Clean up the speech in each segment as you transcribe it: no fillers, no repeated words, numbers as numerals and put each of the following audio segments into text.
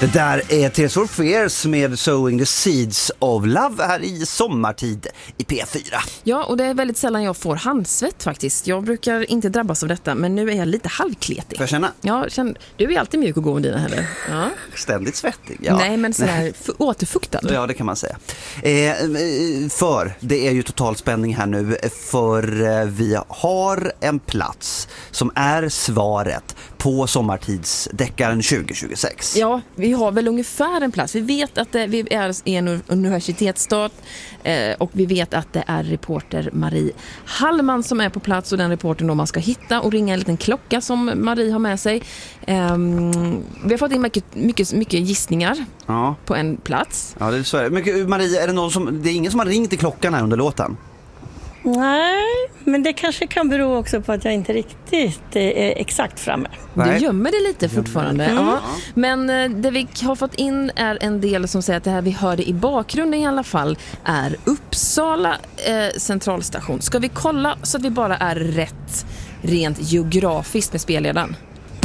Det där är Tears for Fears med Sowing the Seeds of Love här i sommartid i P4. Ja, och det är väldigt sällan jag får handsvett faktiskt. Jag brukar inte drabbas av detta, men nu är jag lite halvkletig. Får jag känna? Ja, du är alltid mjuk och god med dina heller. Ja. Ständigt svettig. Ja. Nej, men sådär återfuktad. Ja, det kan man säga. För det är ju total spänning här nu, för vi har en plats som är svaret på sommartidsdeckaren 2026. Ja, vi har väl ungefär en plats. Vi vet att vi är i en universitetsstad och vi vet att det är reporter Marie Hallman som är på plats, och den reportern då man ska hitta och ringa en liten klocka som Marie har med sig. Vi har fått in mycket gissningar på en plats. Ja, det är så. Men Marie, det är ingen som har ringt i klockan här under låten? Nej, men det kanske kan bero också på att jag inte riktigt är exakt framme. Du gömmer det lite fortfarande. Ja. Men det vi har fått in är en del som säger att det här vi hörde i bakgrunden i alla fall är Uppsala centralstation. Ska vi kolla så att vi bara är rätt rent geografiskt med spelledaren?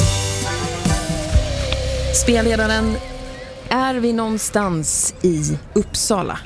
Spelledaren, är vi någonstans i Uppsala?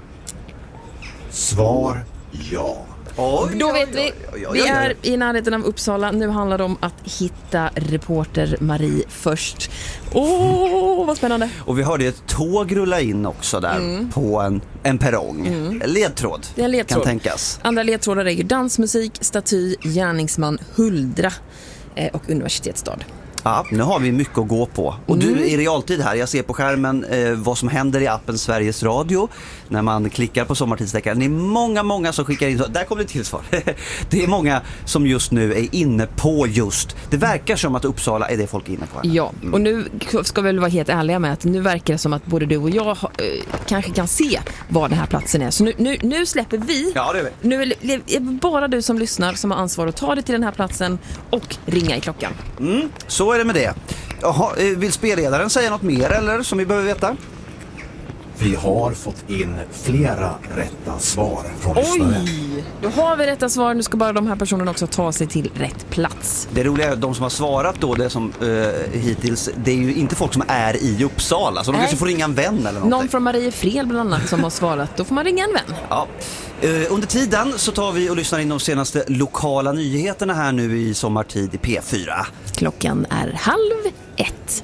Svar ja. Då vet vi. Vi är i närheten av Uppsala. Nu handlar det om att hitta reporter Marie först. Vad spännande. Och vi hörde ett tåg rulla in också där på en perrong. Ledtråd. Det är en ledtråd. Kan tänkas. Andra ledtrådar är ju dansmusik, staty, gärningsman, huldra och universitetsstad. Ja, nu har vi mycket att gå på. Och du är i realtid här. Jag ser på skärmen vad som händer i appen Sveriges Radio när man klickar på sommartidsdeckaren. Det är många som skickar in. Där kommer det till svar. Det är många som just nu är inne på det verkar som att Uppsala är det folk är inne på här. Ja, och nu ska vi väl vara helt ärliga med att nu verkar det som att både du och jag kanske kan se var den här platsen är. Så nu släpper vi. Ja, det är vi. Nu är det bara du som lyssnar som har ansvar att ta dig till den här platsen och ringa i klockan. Så är det med det. Jaha, vill spelledaren säga något mer eller som vi behöver veta? Vi har fått in flera rätta svar från lyssnare. Då har vi rätta svar. Nu ska bara de här personerna också ta sig till rätt plats. Det roliga är att de som har svarat då, det som hittills, det är ju inte folk som är i Uppsala. Så de kanske får ringa en vän eller någonting. Någon från Mariefred bland annat som har svarat. Då får man ringa en vän. Ja. Under tiden så tar vi och lyssnar in de senaste lokala nyheterna här nu i sommartid i P4. Klockan är 12:30.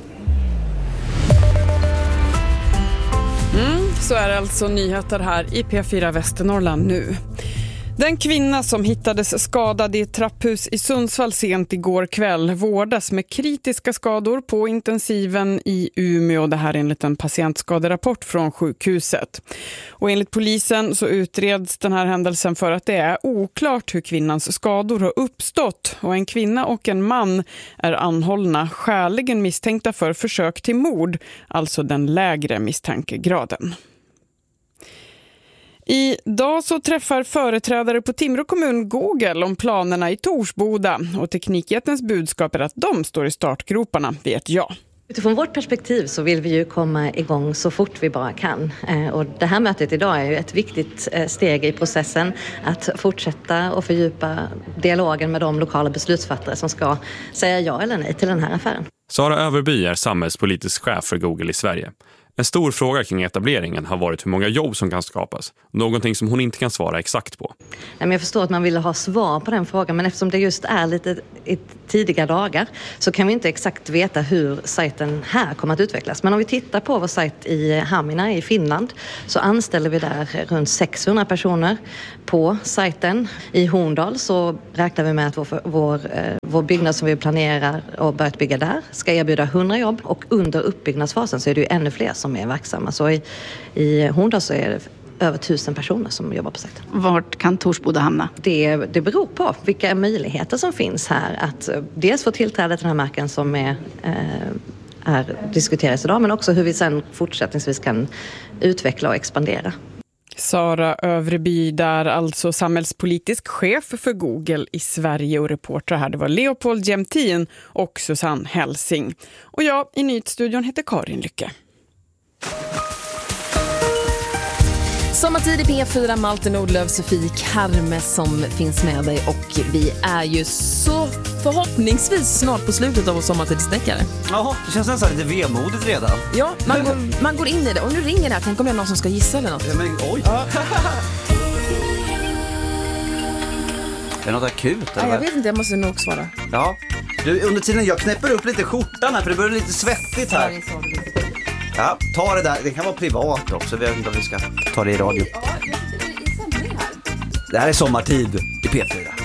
Så är det alltså nyheter här i P4 Västernorrland nu. Den kvinna som hittades skadad i ett trapphus i Sundsvall sent igår kväll vårdas med kritiska skador på intensiven i Umeå. Det här är enligt en patientskaderapport från sjukhuset. Och enligt polisen så utreds den här händelsen för att det är oklart hur kvinnans skador har uppstått. Och en kvinna och en man är anhållna, skäligen misstänkta för försök till mord, alltså den lägre misstankegraden. Idag så träffar företrädare på Timrå kommun Google om planerna i Torsboda, och Teknikjättens budskap är att de står i startgroparna vid ett ja. Utifrån vårt perspektiv så vill vi ju komma igång så fort vi bara kan. Och det här mötet idag är ju ett viktigt steg i processen att fortsätta och fördjupa dialogen med de lokala beslutsfattare som ska säga ja eller nej till den här affären. Sara Överby är samhällspolitisk chef för Google i Sverige. En stor fråga kring etableringen har varit hur många jobb som kan skapas. Någonting som hon inte kan svara exakt på. Jag förstår att man vill ha svar på den frågan, men eftersom det just är lite i tidiga dagar så kan vi inte exakt veta hur sajten här kommer att utvecklas. Men om vi tittar på vår sajt i Hamina i Finland så anställer vi där runt 600 personer på sajten. I Horndal så räknar vi med att vår byggnad som vi planerar och börjat bygga där ska erbjuda 100 jobb, och under uppbyggnadsfasen så är det ju ännu fler som är verksamma. Så i Horndal så är det över 1000 personer som jobbar på sajten. Vart kan Torsboda hamna? Det beror på vilka möjligheter som finns här att dels få tillträde till den här marken som är diskuteras idag, men också hur vi sen fortsättningsvis kan utveckla och expandera. Sara Överby där, alltså samhällspolitisk chef för Google i Sverige, och reporter här det var Leopold Jämtin och Susanne Helsing. Och jag i Nyhetsstudion heter Karin Lycke. Sommartid i P4, Malte Nordlöf, Sofie Karme som finns med dig, och vi är ju så förhoppningsvis snart på slutet av vår sommartidsdeckare. Jaha, det känns nästan lite vemodigt redan. Ja, man går in i det. Och nu ringer det här. Tänk om det är någon som ska gissa eller något. Ja, men, oj. Ja. Är det något akut? Nej, jag vet inte, jag måste nog svara. Ja. Du, under tiden jag knäpper upp lite skjortan här för det börjar lite svettigt här. Ja, ta det där. Det kan vara privat också. Vi vet inte om vi ska ta det i radio. Det här är sommartid i P4.